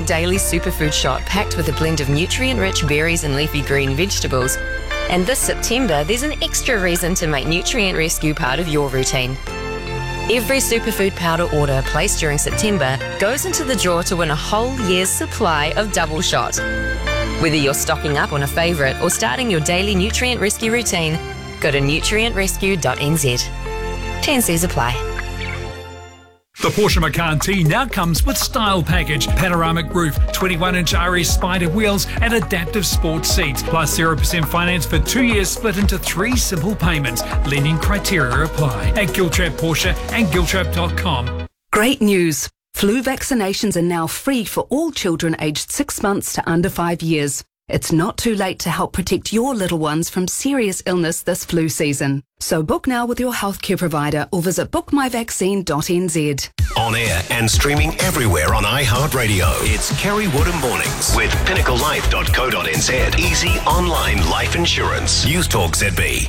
daily superfood shot packed with a blend of nutrient-rich berries and leafy green vegetables. And this September, there's an extra reason to make Nutrient Rescue part of your routine. Every superfood powder order placed during September goes into the draw to win a whole year's supply of Double Shot. Whether you're stocking up on a favourite or starting your daily Nutrient Rescue routine, go to nutrientrescue.nz. T&Cs apply. The Porsche Macan T now comes with Style Package, panoramic roof, 21-inch RS Spider wheels and adaptive sports seats, plus 0% finance for 2 years split into 3 simple payments. Lending criteria apply at Giltrap Porsche and Giltrap.com. Great news! Flu vaccinations are now free for all children aged 6 months to under 5 years. It's not too late to help protect your little ones from serious illness this flu season. So book now with your healthcare provider or visit bookmyvaccine.nz. On air and streaming everywhere on iHeartRadio. It's Kerry Woodham Mornings with pinnaclelife.co.nz. Easy online life insurance. News Talk ZB.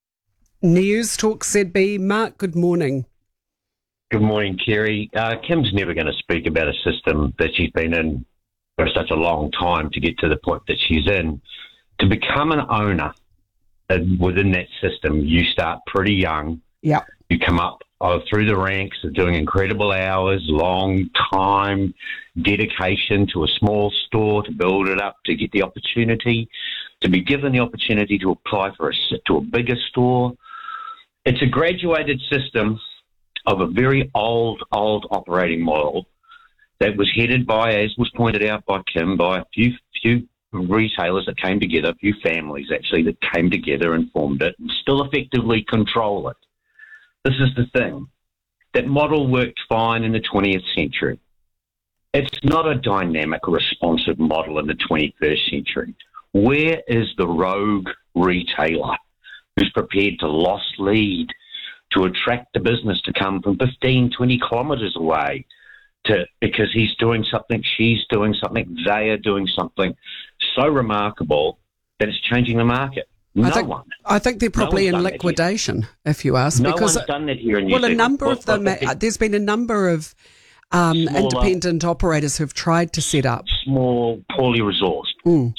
News Talk ZB. Mark, good morning. Good morning, Kerry. Kim's never going to speak about a system that she's been in for such a long time to get to the point that she's in. To become an owner within that system, you start pretty young. Yeah. You come up through the ranks of doing incredible hours, long time, dedication to a small store to build it up, to get the opportunity, to be given the opportunity to apply to a bigger store. It's a graduated system of a very old operating model that was headed by, as was pointed out by Kim, by a few retailers that came together, a few families actually that came together and formed it and still effectively control it. This is the thing. That model worked fine in the 20th century. It's not a dynamic, responsive model in the 21st century. Where is the rogue retailer who's prepared to loss lead, to attract the business to come from 15, 20 kilometres away, because he's doing something, she's doing something, they are doing something so remarkable that it's changing the market? I think they're probably in liquidation, if you ask. No one's done that here in New Zealand. A number of them, there's been a number of independent operators who've tried to set up. Small, poorly resourced.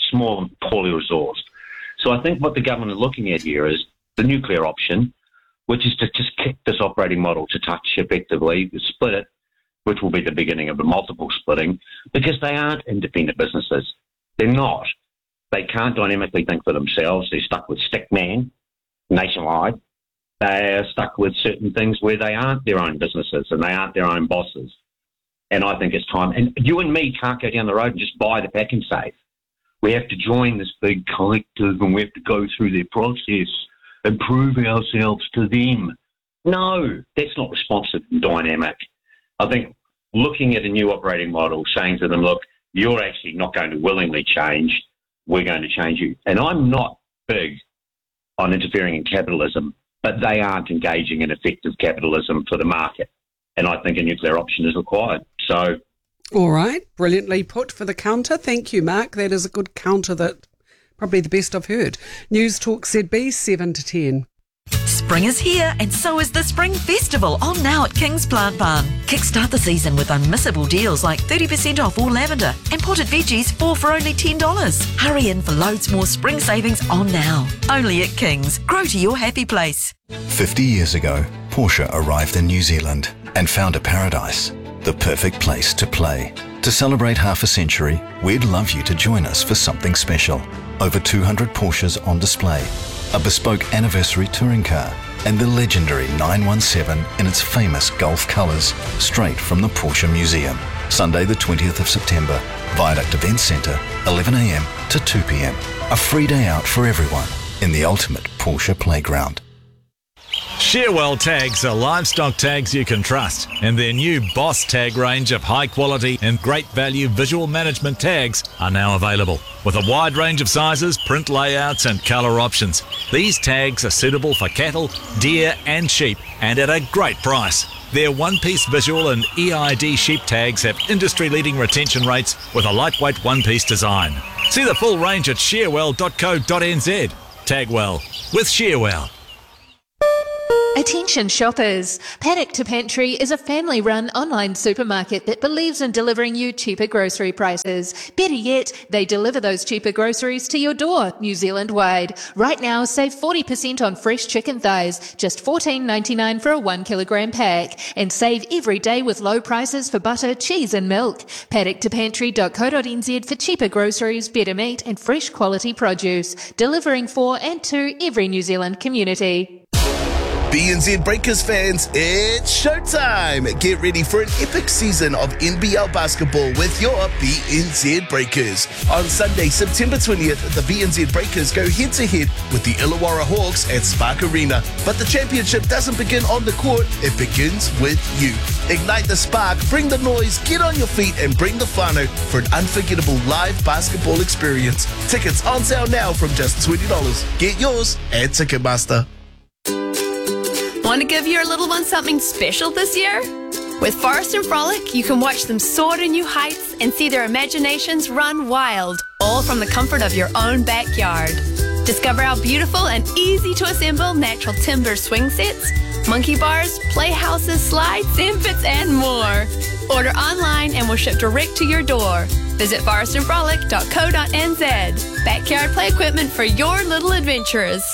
So I think what the government are looking at here is the nuclear option, which is to just kick this operating model to touch effectively, split it, which will be the beginning of a multiple splitting, because they aren't independent businesses. They're not. They can't dynamically think for themselves. They're stuck with stickman nationwide. They're stuck with certain things where they aren't their own businesses and they aren't their own bosses. And I think it's time. And you and me can't go down the road and just buy the pack and save. We have to join this big collective and we have to go through their process and prove ourselves to them. No, that's not responsive and dynamic. I think looking at a new operating model, saying to them, look, you're actually not going to willingly change. We're going to change you. And I'm not big on interfering in capitalism, but they aren't engaging in effective capitalism for the market. And I think a nuclear option is required. So, all right, brilliantly put for the counter. Thank you, Mark. That is a good counter, that probably the best I've heard. News Talk ZB 7 to 10. Spring is here and so is the Spring Festival on now at King's Plant Barn. Kickstart the season with unmissable deals like 30% off all lavender and potted veggies, 4 for only $10. Hurry in for loads more spring savings on now. Only at King's. Grow to your happy place. 50 years ago, Porsche arrived in New Zealand and found a paradise, the perfect place to play. To celebrate half a century, we'd love you to join us for something special. Over 200 Porsches on display, a bespoke anniversary touring car, and the legendary 917 in its famous Gulf colours, straight from the Porsche Museum. Sunday the 20th of September, Viaduct Events Centre, 11 a.m. to 2 p.m. A free day out for everyone in the ultimate Porsche playground. Shearwell tags are livestock tags you can trust, and their new Boss tag range of high quality and great value visual management tags are now available. With a wide range of sizes, print layouts and colour options, these tags are suitable for cattle, deer and sheep, and at a great price. Their one-piece visual and EID sheep tags have industry-leading retention rates with a lightweight one-piece design. See the full range at shearwell.co.nz. Tag well with Shearwell. Attention shoppers. Paddock to Pantry is a family-run online supermarket that believes in delivering you cheaper grocery prices. Better yet, they deliver those cheaper groceries to your door, New Zealand-wide. Right now, save 40% on fresh chicken thighs, just $14.99 for a 1 kilogram pack. And save every day with low prices for butter, cheese and milk. paddocktopantry.co.nz for cheaper groceries, better meat and fresh quality produce. Delivering for and to every New Zealand community. BNZ Breakers fans, it's showtime! Get ready for an epic season of NBL basketball with your BNZ Breakers. On Sunday, September 20th, the BNZ Breakers go head-to-head with the Illawarra Hawks at Spark Arena. But the championship doesn't begin on the court, it begins with you. Ignite the spark, bring the noise, get on your feet and bring the whānau for an unforgettable live basketball experience. Tickets on sale now from just $20. Get yours at Ticketmaster. Want to give your little one something special this year? With Forest and Frolic, you can watch them soar to new heights and see their imaginations run wild, all from the comfort of your own backyard. Discover our beautiful and easy to assemble natural timber swing sets, monkey bars, playhouses, slides, sand pits, and more. Order online and we'll ship direct to your door. Visit forestandfrolic.co.nz. Backyard play equipment for your little adventurers.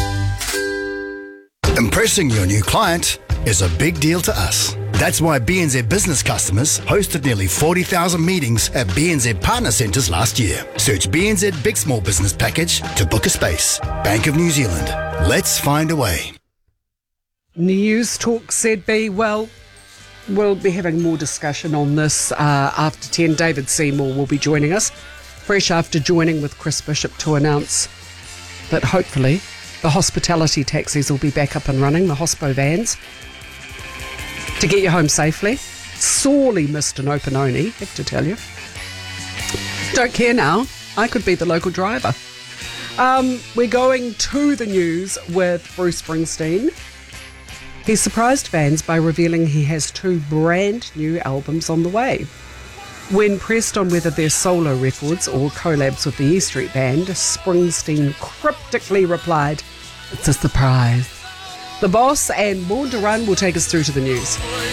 Impressing your new client is a big deal to us. That's why BNZ business customers hosted nearly 40,000 meetings at BNZ Partner Centres last year. Search BNZ Big Small Business Package to book a space. Bank of New Zealand. Let's find a way. News Talk ZB. Well, we'll be having more discussion on this after 10. David Seymour will be joining us, fresh after joining with Chris Bishop to announce that hopefully the hospitality taxis will be back up and running, the hospo vans, to get you home safely. Sorely missed an Opanoni, have to tell you. Don't care now. I could be the local driver. We're going to the news with Bruce Springsteen. He surprised fans by revealing he has 2 brand new albums on the way. When pressed on whether they're solo records or collabs with the E Street Band, Springsteen cryptically replied, "It's a surprise." The Boss and Born to Run will take us through to the news.